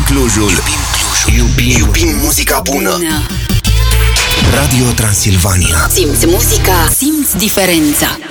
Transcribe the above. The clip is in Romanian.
Clujul. Iubim muzica bună. Radio Transilvania. Simți muzica, simți diferența.